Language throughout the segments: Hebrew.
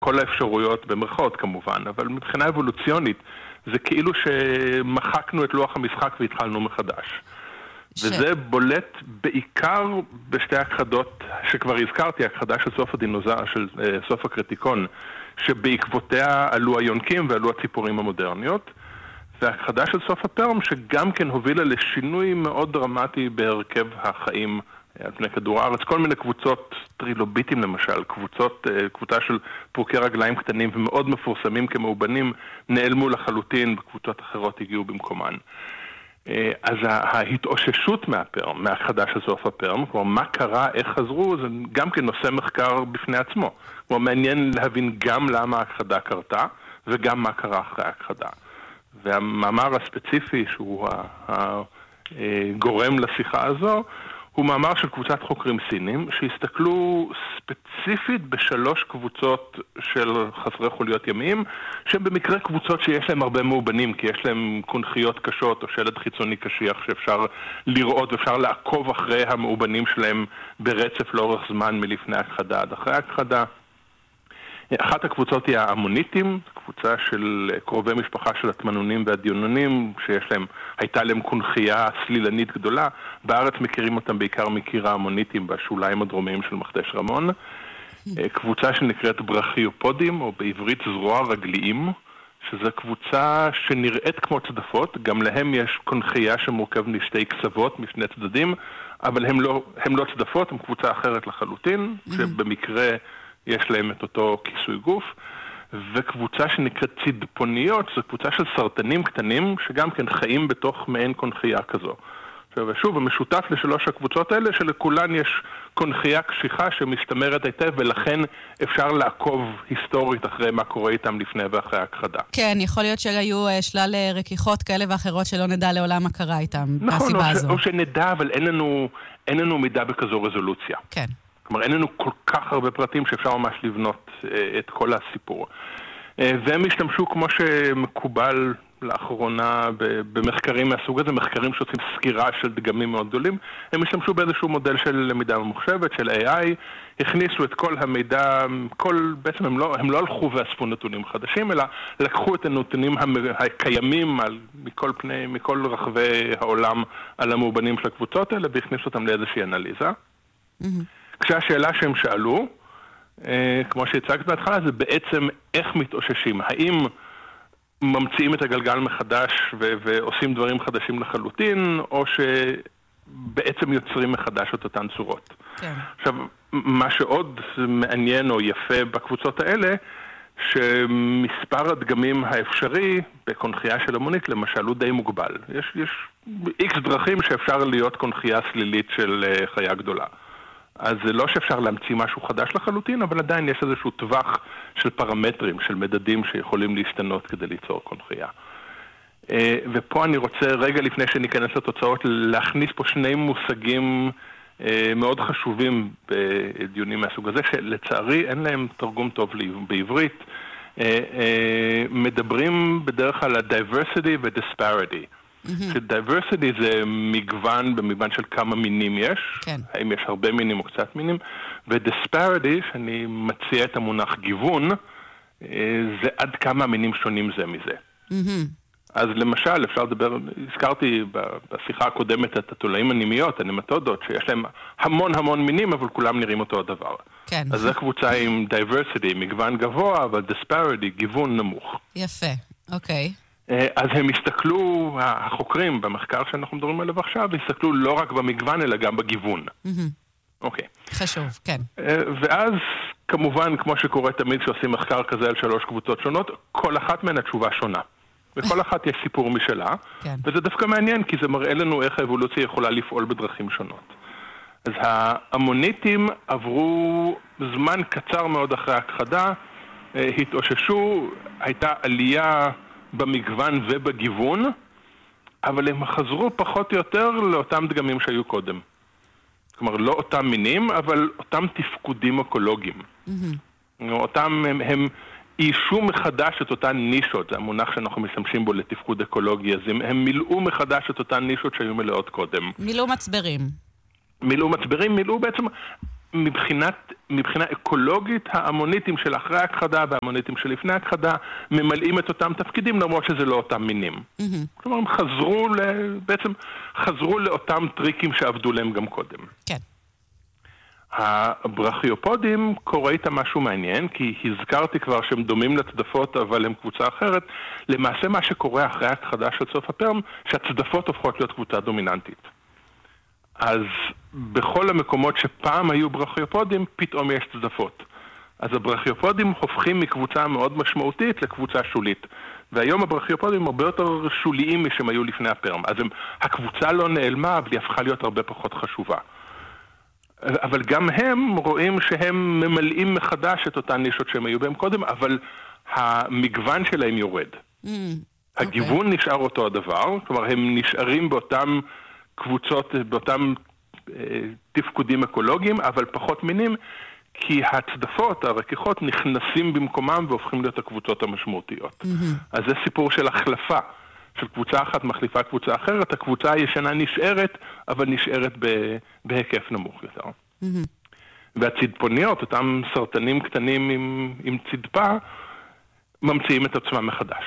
כל האפשרויות במרכאות כמובן, אבל מבחינה אבולוציונית זה כאילו שמחקנו את לוח המשחק והתחלנו מחדש. וזה בולט בעיקר בשתי הכחדות שכבר הזכרתי, הכחדה של סוף הדינוזאור, של סוף הקריטיקון, שבעקבותיה עלו היונקים ועלו הציפורים המודרניות, והכחדה של סוף הפרם שגם כן הובילה לשינוי מאוד דרמטי בהרכב החיים על פני כדור הארץ. כל מיני קבוצות טרילוביטים למשל, קבוצה של פרוקי רגליים קטנים ומאוד מפורסמים כמאובנים, נעלמו לחלוטין, בקבוצות אחרות הגיעו במקומן. אז ההתאוששות מהפרם, מהכחדה של סוף הפרם, כלומר מה קרה, איך חזרו, זה גם כן נושא מחקר בפני עצמו. כלומר מעניין להבין גם למה ההכחדה קרתה וגם מה קרה אחרי ההכחדה. והמאמר הספציפי שהוא הגורם לשיחה הזו, הוא מאמר של קבוצת חוקרים סינים שהסתכלו ספציפית בשלוש קבוצות של חסרי חוליות ימיים, שהן במקרה קבוצות שיש להם הרבה מאובנים, כי יש להם קונכיות קשות או שלד חיצוני קשיח שאפשר לראות ואפשר לעקוב אחרי המאובנים שלהם ברצף לאורך זמן מלפני ההכחדה עד אחרי ההכחדה. אחת הקבוצות היא האמוניטים, קבוצה של קרובי משפחה של התמנונים והדיונונים, הייתה להם קונכייה סלילנית גדולה. בארץ מכירים אותם בעיקר מקיר האמוניטים בשוליים הדרומיים של מכתש רמון. קבוצה שנקראת ברכיופודים, או בעברית זרוע רגליים, שזו קבוצה שנראית כמו צדפות, גם להם יש קונכייה שמורכבת משתי קצוות, משני צדדים, אבל הם לא צדפות, הם קבוצה אחרת לחלוטין, שבמקרה יש להם את אותו כיסוי גוף, וקבוצה שנקראת צידפוניות, זו קבוצה של סרטנים קטנים, שגם כן חיים בתוך מעין קונכייה כזו. ושוב, המשותף לשלוש הקבוצות האלה, שלכולן יש קונכייה קשיחה שמשתמרת היטב, ולכן אפשר לעקוב היסטורית אחרי מה קורה איתם לפני ואחרי ההכחדה. כן, יכול להיות שהיו שלל רכיחות כאלה ואחרות שלא נדע לעולם מה קרה איתם, נכון, מהסיבה הזו. או שנדע, אבל אין לנו מידע בכזו רזולוציה. כן. כלומר, אין לנו כל כך הרבה פרטים שאפשר ממש לבנות את כל הסיפור. והם השתמשו כמו שמקובל לאחרונה במחקרים מהסוג הזה, מחקרים שעושים סקירה של דגמים מאוד גדולים, הם השתמשו באיזשהו מודל של למידה ממוחשבת, של AI, הכניסו את כל המידע, בעצם הם לא הלכו ואספו נתונים חדשים, אלא לקחו את הנתונים הקיימים מכל רחבי העולם על המאובנים של הקבוצות האלה, והכניסו אותם לאיזושהי אנליזה. כשהשאלה שהם שאלו, כמו שהצגת בהתחלה, זה בעצם איך מתאוששים. האם ממציאים את הגלגל מחדש ועושים דברים חדשים לחלוטין, או שבעצם יוצרים מחדש את אותן צורות. כן. עכשיו, מה שעוד מעניין או יפה בקבוצות האלה, שמספר הדגמים האפשרי בקונכייה של המונית, למשל, הוא די מוגבל. יש איקס דרכים שאפשר להיות קונכייה סלילית של חיה גדולה. אז זה לא שאפשר להמציא משהו חדש לחלוטין, אבל עדיין יש איזשהו טווח של פרמטרים, של מדדים שיכולים להשתנות כדי ליצור קונכייה. ופה אני רוצה, רגע לפני שניכנס לתוצאות, להכניס פה שני מושגים מאוד חשובים בדיונים מהסוג הזה, שלצערי אין להם תרגום טוב בעברית. מדברים בדרך כלל על diversity ו-disparity. שדייברסיטי זה מגוון במגוון של כמה מינים יש, כן. האם יש הרבה מינים או קצת מינים, ודיספריטי, שאני מציע את המונח גיוון, זה עד כמה מינים שונים זה מזה. אז למשל, אפשר לדבר, הזכרתי בשיחה הקודמת את התולעים הנימיות, הנמטודות, שיש להם המון מינים, אבל כולם נראים אותו הדבר. כן. אז זו קבוצה עם דייברסיטי, מגוון גבוה, אבל דיספריטי, גיוון נמוך. יפה, אוקיי. אז הם הסתכלו, החוקרים במחקר שאנחנו מדברים עליו עכשיו, הסתכלו לא רק במגוון, אלא גם בגיוון. אוקיי. חשוב, כן. ואז, כמובן, כמו שקורה תמיד שעושים מחקר כזה על שלוש קבוצות שונות, כל אחת מהן התשובה שונה. וכל אחת יש סיפור משלה, כן. וזה דווקא מעניין, כי זה מראה לנו איך האבולוציה יכולה לפעול בדרכים שונות. אז האמוניטים עברו זמן קצר מאוד אחרי ההכחדה, התאוששו, הייתה עלייה במגוון ובגיוון, אבל הם חזרו פחות או יותר לאותם דגמים שהיו קודם. כלומר, לא אותם מינים, אבל אותם תפקודים אקולוגיים. אותם הם אישו מחדש את אותן נישות, זה המונח שאנחנו משתמשים בו לתפקוד אקולוגי, אז הם מילאו מחדש את אותן נישות שהיו מלאות קודם. מילאו מצברים. מילאו בעצם, מבחינה אקולוגית, האמוניטים של אחרי ההכחדה והאמוניטים של לפני ההכחדה ממלאים את אותם תפקידים, למרות שזה לא אותם מינים. כלומר, הם חזרו לאותם טריקים שעבדו להם גם קודם. כן. הברכיופודים קורה איתם משהו מעניין, כי הזכרתי כבר שהם דומים לצדפות, אבל הם קבוצה אחרת. למעשה מה שקורה אחרי ההכחדה של סוף הפרם, שהצדפות הופכות להיות קבוצה דומיננטית. אז בכל המקומות שפעם היו ברכיופודים, פתאום יש צדפות. אז הברכיופודים הופכים מקבוצה מאוד משמעותית לקבוצה שולית. והיום הברכיופודים הרבה יותר שוליים משהם היו לפני הפרם. אז הקבוצה לא נעלמה, אבל היא הפכה להיות הרבה פחות חשובה. אבל גם הם רואים שהם ממלאים מחדש את אותן נישות שהם היו בהם קודם, אבל המגוון שלהם יורד. הגיוון נשאר אותו הדבר, כלומר הם נשארים באותם קבוצות, באותם תפקודים אקולוגיים, אבל פחות מינים, כי הצדפות, הרכיכות, נכנסים במקומם והופכים להיות הקבוצות המשמעותיות. אז זה סיפור של החלפה, של קבוצה אחת מחליפה קבוצה אחרת, הקבוצה הישנה נשארת, אבל נשארת בהיקף נמוך יותר. והצדפוניות, אותם סרטנים קטנים עם צדפה, ממציאים את עצמם מחדש.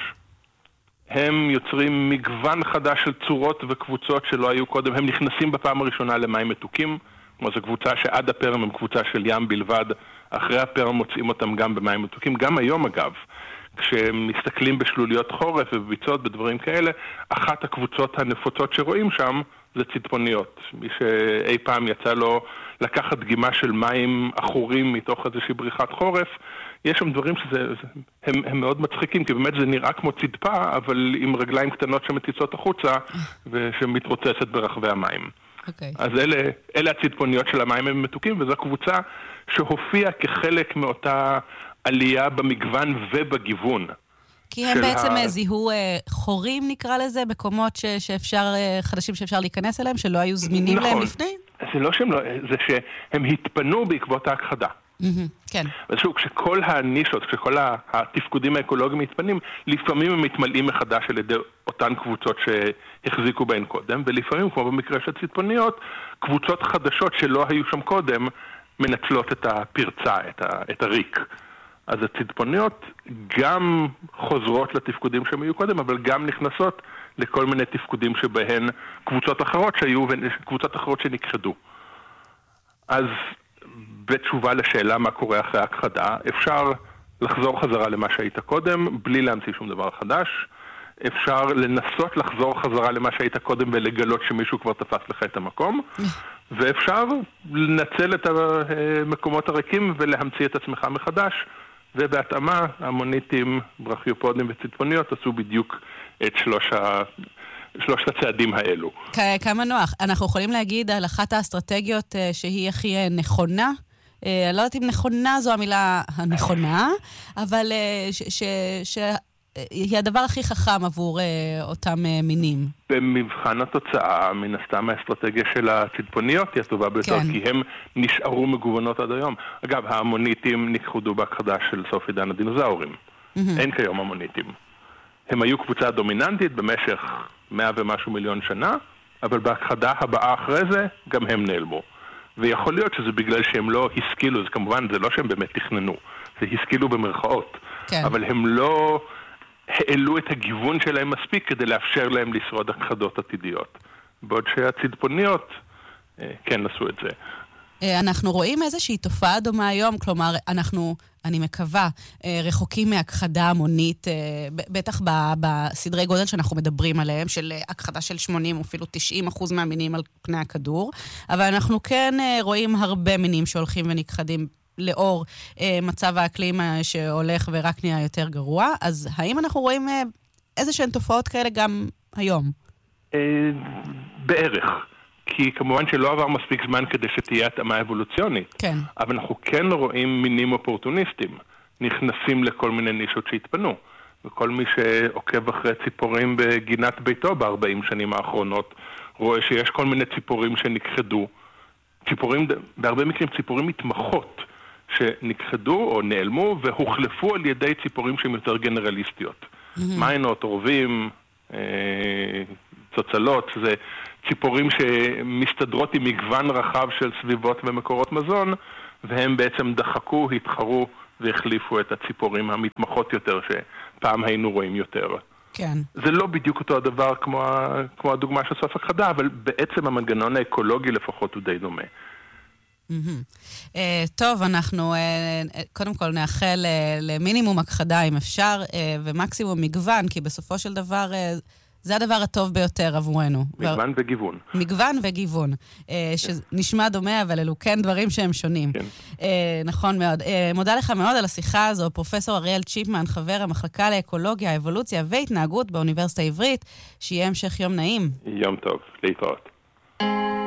הם יוצרים מגוון חדש של צורות וקבוצות שלא היו קודם, הם נכנסים בפעם הראשונה למים מתוקים, כמו זו קבוצה שעד הפרם הם קבוצה של ים בלבד, אחרי הפרם מוצאים אותם גם במים מתוקים, גם היום אגב. כשמסתכלים בשלוליות חורף ובביצות בדברים כאלה, אחת הקבוצות הנפוצות שרואים שם זה צדפוניות. מי שאי פעם יצא לו לקחת דגימה של מים אחורים מתוך איזושהי בריחת חורף, יש שם דברים שהם מאוד מצחיקים, כי באמת זה נראה כמו צדפה, אבל עם רגליים קטנות שמציצות החוצה ושמתרוצצת ברחבי המים. אז אלה הצדפוניות של המים הם מתוקים, וזו קבוצה שהופיעה כחלק מאותה עלייה במגוון ובגיוון. כי הם בעצם זיהו חורים, נקרא לזה, מקומות חדשים שאפשר להיכנס אליהם, שלא היו זמינים להם לפני? זה לא שהם לא, זה שהם התפנו בעקבות ההכחדה. כן. ושוב, כשכל הנישות, כשכל התפקודים האקולוגיים מתפנים, לפעמים הם מתמלאים מחדש על ידי אותן קבוצות שהחזיקו בהן קודם, ולפעמים, כמו במקרה של צדפוניות, קבוצות חדשות שלא היו שם קודם, מנצלות את הפרצה, את הריק. אז הצדפוניות גם חוזרות לתפקודים שהם היו קודם, אבל גם נכנסות לכל מיני תפקודים שבהן קבוצות אחרות שהיו וקבוצות אחרות שנכחדו. אז בתשובה לשאלה מה קורה אחרי ההכחדה, אפשר לחזור חזרה למה שהיית קודם, בלי להמציא שום דבר חדש. אפשר לנסות לחזור חזרה למה שהיית קודם ולגלות שמישהו כבר תפס לך את המקום. ואפשר לנצל את המקומות הריקים ולהמציא את עצמך מחדש. ובהתאמה, המוניטים, ברכיופודים וצדפוניות עשו בדיוק את שלושת הצעדים האלו. כמה נוח. אנחנו יכולים להגיד על אחת האסטרטגיות שהיא הכי נכונה, אני לא יודעת אם נכונה זו המילה הנכונה, אבל היא הדבר הכי חכם עבור אותם מינים. במבחן התוצאה, מן הסתם האסטרטגיה של הצדפוניות היא הטובה ביותר, כי הם נשארו מגוונות עד היום. אגב, ההמוניטים נכחדו בהכחדה של סוף עידן הדינוזאורים. אין כיום המוניטים. הם היו קבוצה דומיננטית במשך 100 ומשהו מיליון שנה, אבל בהכחדה הבאה אחרי זה גם הם נעלמו. ויכול להיות שזה בגלל שהם לא השכילו, זה כמובן, זה לא שהם באמת תכננו, זה השכילו במרכאות. אבל הם לא העלו את הגיוון שלהם מספיק כדי לאפשר להם לשרוד הכחדות עתידיות. בעוד שהצדפוניות כן עשו את זה. אנחנו רואים איזושהי תופעה דומה היום, כלומר, אני מקווה, רחוקים מהכחדה המונית, בטח בסדרי גודל שאנחנו מדברים עליהם, של הכחדה של 80 או אפילו 90% מהמינים על פני הכדור, אבל אנחנו כן רואים הרבה מינים שהולכים ונכחדים לאור מצב האקלים שהולך ורק נהיה יותר גרוע, אז האם אנחנו רואים איזשהן תופעות כאלה גם היום? בערך. כי כמובן שלא עבר מספיק זמן כדי שתהיה התאמה אבולוציונית. כן. אבל אנחנו כן רואים מינים אופורטוניסטים, נכנסים לכל מיני נישות שהתפנו. וכל מי שעוקב אחרי ציפורים בגינת ביתו ב-40 שנים האחרונות, רואה שיש כל מיני ציפורים שנכחדו. ציפורים, בהרבה מקרים ציפורים מתמחות, שנכחדו או נעלמו והוחלפו על ידי ציפורים שהן יותר גנרליסטיות. מיינות, רובים, צוצלות, זה ציפורים שמסתדרות עם מגוון רחב של סביבות ומקורות מזון, והם בעצם דחקו, התחרו והחליפו את הציפורים המתמחות יותר שפעם היינו רואים יותר. כן. זה לא בדיוק אותו הדבר כמו הדוגמה של סוף הכחדה, אבל בעצם המנגנון האקולוגי לפחות הוא די דומה. טוב, אנחנו קודם כל נאחל למינימום הכחדה אם אפשר, ומקסימום מגוון, כי בסופו של דבר זה הדבר הטוב ביותר עבורנו. מגוון וגיוון. מגוון וגיוון, שנשמע דומה, אבל אלו כן דברים שהם שונים. נכון מאוד. מודה לך מאוד על השיחה הזו, פרופסור אריאל צ'יפמן, חבר המחלקה לאקולוגיה, אבולוציה והתנהגות באוניברסיטה העברית, שיהיה המשך יום נעים. יום טוב, להתראות.